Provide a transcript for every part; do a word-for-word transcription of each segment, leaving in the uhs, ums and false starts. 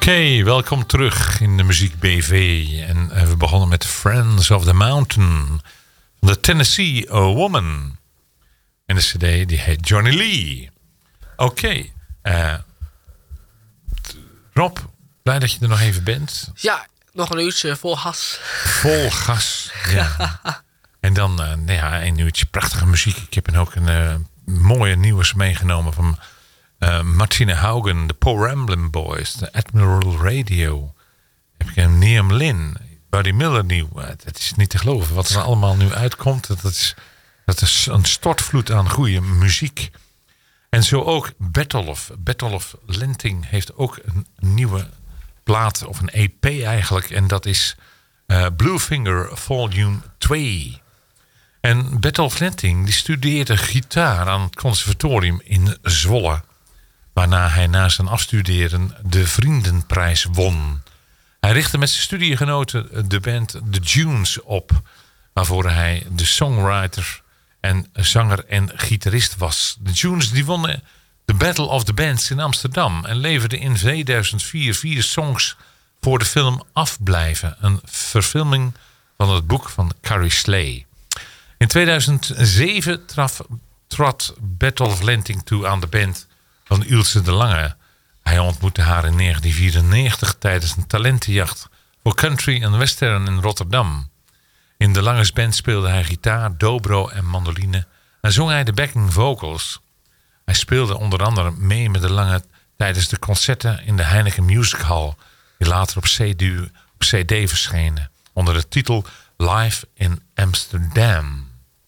Oké, welkom terug in de Muziek B V. En uh, we begonnen met Friends of the Mountain. Van de Tennessee A Woman. En de cd die heet Johnny Lee. Oké. Okay, uh, Rob, blij dat je er nog even bent. Ja, nog een uurtje vol gas. Vol gas, ja. En dan uh, nou ja, een uurtje prachtige muziek. Ik heb ook een uh, mooie nieuws meegenomen van uh, Martina Haugen, de Paul Ramblin' Boys, de Admiral Radio. Heb ik een Liam Lynn, Buddy Miller nieuw. Uh, het is niet te geloven wat er allemaal nu uitkomt. Dat is, dat is een stortvloed aan goede muziek. En zo ook Bertolf. Bertolf Lenting heeft ook een nieuwe plaat, of een E P eigenlijk. En dat is uh, Bluefinger Volume twee. En Bertolf Lenting die studeerde gitaar aan het conservatorium in Zwolle. Waarna hij na zijn afstuderen de Vriendenprijs won. Hij richtte met zijn studiegenoten de band The Dunes op. Waarvoor hij de songwriter en zanger en gitarist was. De Dunes die wonnen de Battle of the Bands in Amsterdam. En leverden in tweeduizend vier vier songs voor de film Afblijven. Een verfilming van het boek van Carrie Slay. In tweeduizend zeven traf, trad Bertolf Lenting toe aan de band van Ilse de Lange. Hij ontmoette haar in negentien vierennegentig tijdens een talentenjacht voor country en western in Rotterdam. In de Langes band speelde hij gitaar, dobro en mandoline en zong hij de backing vocals. Hij speelde onder andere mee met de Lange tijdens de concerten in de Heineken Music Hall, die later op C D, op C D verschenen, onder de titel Live in Amsterdam.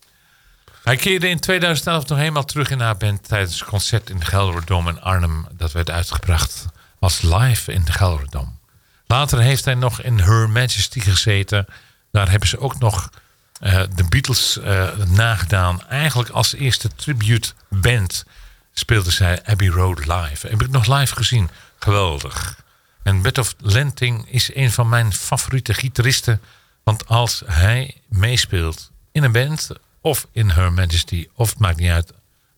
Hij keerde in tweeduizend elf nog eenmaal terug in haar band tijdens een concert in de Gelderdoom in Arnhem. Dat werd uitgebracht als Live in de Gelderdoom. Later heeft hij nog in Her Majesty gezeten. Daar hebben ze ook nog uh, de Beatles uh, nagedaan. Eigenlijk als eerste tribute band speelde zij Abbey Road live. Heb ik nog live gezien. Geweldig. En Bertolf Lenting is een van mijn favoriete gitaristen. Want als hij meespeelt in een band of in Her Majesty, of het maakt niet uit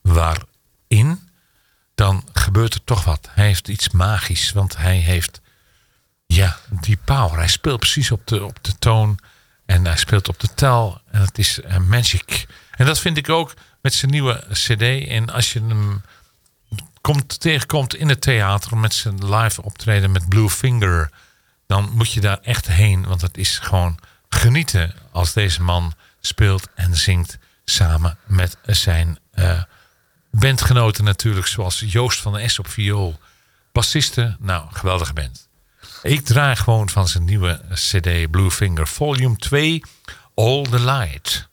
waarin, dan gebeurt er toch wat. Hij heeft iets magisch, want hij heeft ja, die power. Hij speelt precies op de, op de toon en hij speelt op de tel en het is uh, magic. En dat vind ik ook met zijn nieuwe cd. En als je hem komt, tegenkomt in het theater met zijn live optreden met Bluefinger, dan moet je daar echt heen, want het is gewoon genieten als deze man speelt en zingt samen met zijn uh, bandgenoten natuurlijk, zoals Joost van der S op viool. Bassisten, nou, geweldige band. Ik draai gewoon van zijn nieuwe cd Bluefinger Volume twee, All the Light.